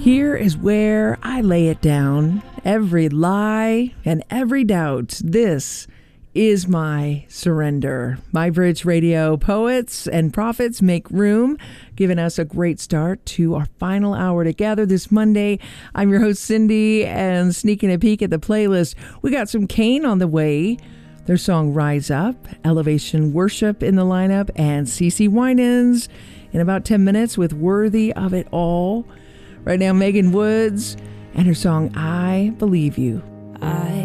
Here is where I lay it down, every lie and every doubt. This is my surrender. My Bridge Radio poets and prophets make room, giving us a great start to our final hour together this Monday. I'm your host, Cindy, and sneaking a peek at the playlist, we got some Kane on the way. Their song Rise Up, Elevation Worship in the lineup, and CeCe Winans in about 10 minutes with Worthy of It All. Right now, Megan Woods and her song I Believe You. I